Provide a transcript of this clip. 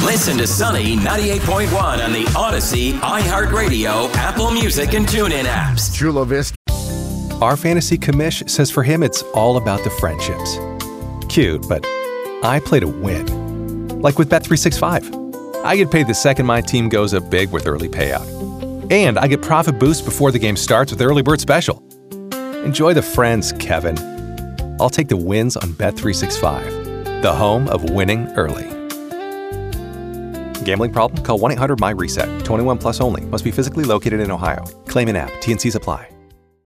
Listen to Sunny 98.1 on the Odyssey, iHeartRadio, Apple Music, and TuneIn apps. Chula Vista. Our fantasy commish says for him it's all about the friendships. Cute, but I play to win. Like with Bet365. I get paid the second my team goes up big with early payout. And I get profit boost before the game starts with Early Bird Special. Enjoy the friends, Kevin. I'll take the wins on Bet365, the home of winning early. Gambling problem? Call 1-800-MY-RESET. 21 plus only. Must be physically located in Ohio. Claim in app. T&Cs apply.